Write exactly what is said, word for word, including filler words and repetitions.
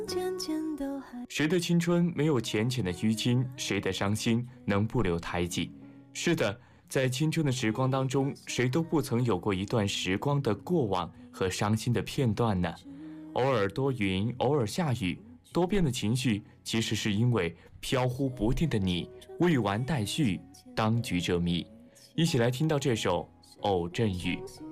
谁的青春没有浅浅的淤青？谁的伤心能不留胎记？是的，在青春的时光当中，谁都不曾有过一段时光的过往和伤心的片段呢？偶尔多云，偶尔下雨，多变的情绪，其实是因为飘忽不定的你未完待续，当局者迷。一起来听到这首《偶阵雨》。